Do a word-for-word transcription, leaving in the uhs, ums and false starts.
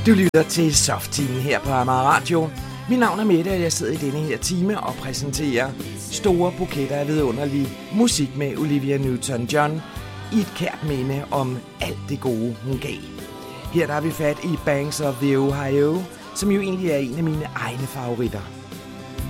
Du lytter til Soft-timen her på Amager Radio. Mit navn er Mette, og jeg sidder i denne her time og præsenterer store buketter af vidunderlig musik med Olivia Newton-John i et kært minde om alt det gode, hun gav. Her der har vi fat i Banks of the Ohio, som jo egentlig er en af mine egne favoritter.